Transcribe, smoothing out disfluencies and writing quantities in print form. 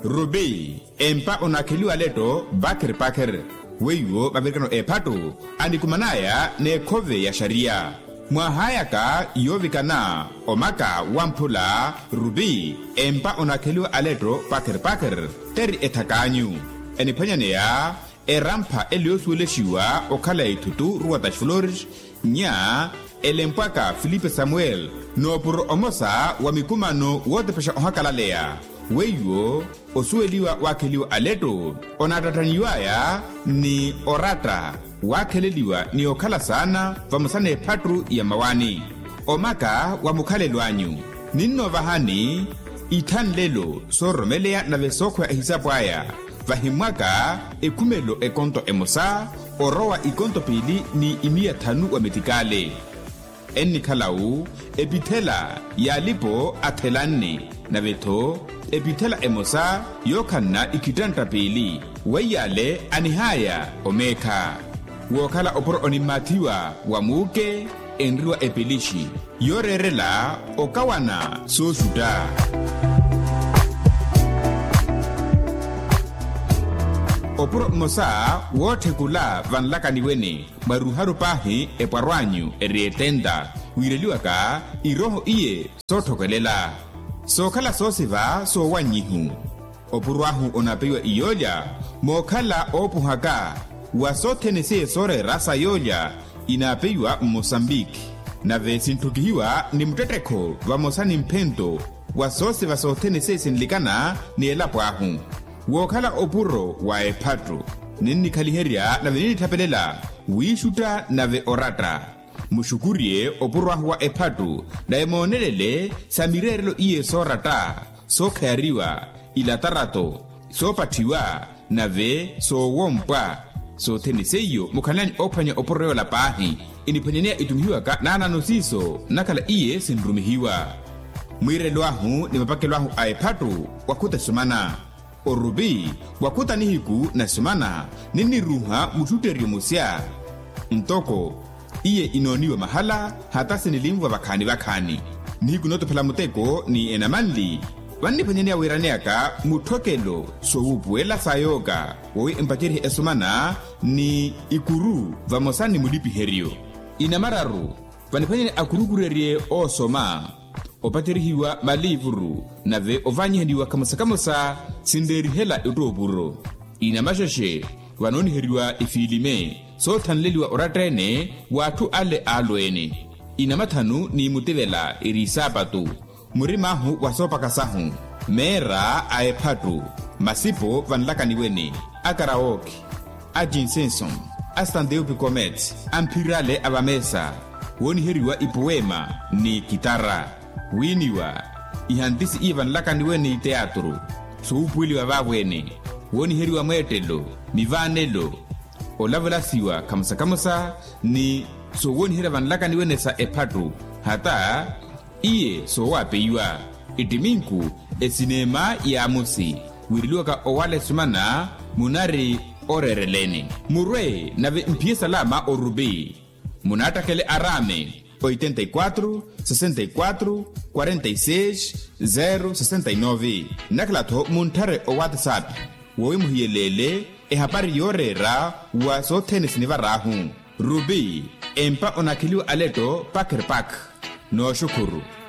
Ruby empa onakeliwa leto bakir weyo babirikano epatu andikumanaya ne kove ya sharia mwahayaka yovikana omaka wampula Ruby empa onakeliwa aleto bakir teri etakanyu enipanyaneya erampa eliosueleshiwa okala itutu ruatash flores nya elempaka Filipe Samuel no por omosa wa mikumano wote pesha ohakalalea weyo osueliwa wakeliwa aleto onatataniwaya ni orata wakeleliwa ni okala sana vamusane patru ya mawani omaka wa mukhalelwanyu ninno vahani itan lelo soromelea na vesokho ya hisapwaya vahimwaka ekumelo ekonto emosa orowa ikonto pili ni imia tanu wa metikale enni khalau epithela yalipo athelani na veto epithela emosa yokhanna ikitanta pili weyale anihaya omekha wokhala oporo onimathiwa wamuke enriwa epilishi yorerela okawana sosuta oporo mosa wothekula vanlakaniwene maruharu pahi epwarwanyu erietenda wireliwaka iroho iye sothokelela sokhala sosiva sowanyihu opurwahu onapewa iyolya mokhala opuhaka wasothenese sore rasa yolya inapewa Mozambique nave sinthukihiwa ni mutetekho vamosani mphento wasose vasothenese sinlikana ni elapwahu wokhala opuro wa ephatru ninnikhaliherya nave ninithapelela wiishuta nave orata mushukurie opurwahu wa ephatu na emonelele samirerelo iye sorata sokhayariwa ilatarato sopathiwa nave sowompwa sotheneseyo mukhalani ophwanya opurreo la pahi iniphanyanea itumihiwaka nananosiso nakhala iye sinrumihiwa mwirelwahu ni mapakelwahu a ephatu wakhuta sumana orubi wakhuta nihiku na sumana niniruha muthuterio musya ntoko iye inoniwa mahala hata sinilimvwa vakhani nihiku notophela muteko ni enamanli vanniphanyanea wiraneaka muthokelo sowupuela sayoka wowi empacherihe esumana ni ikuru vamosani mulipiheryo inamararu vaniphanyanea akurukurerie osoma opacherihiwa malivuru nave ovanyihaniwa kamosa sinderihela itopuro inamasheshe vanoniheriwa ifilime sothanleliwa oratrene wathu ale alwene inamathanu ni mutevela irisapatu murimahu wasopakasahu mera aephatu masipo vanlakaniwene akaraoke ajinsenson astandeupicomet ampirale avamesa woniheriwa ipoema ni kitara winiwa ihantisi iye vanlakaniwene iteatro soupwiliwa vavwene woniheriwa mwetelo mivanelo olavelasiwa kamosa ni sowonihera vanlakaniwene sa ephatu hata iye sowapeiwa itiminku esinema ya musi wiriliwaka owale sumana munari orerelene murwe nave mpie salama orubi munatakele arame 84 64 46 069 naklatho munthare o WhatsApp wowi muhiyelele ehapari yorera wa sothenesi varahu Ruby empa onakhiliwa aleto pakir no shukuru